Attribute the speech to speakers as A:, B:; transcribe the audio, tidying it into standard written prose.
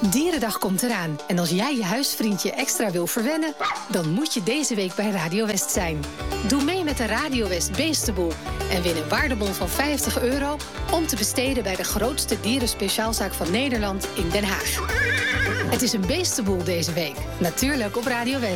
A: Dierendag komt eraan. En als jij je huisvriendje extra wil verwennen, dan moet je deze week bij Radio West zijn. Doe mee met de Radio West Beestenboel en win een waardebon van €50 om te besteden bij de grootste dierenspeciaalzaak van Nederland in Den Haag. Het is een beestenboel deze week. Natuurlijk op Radio West.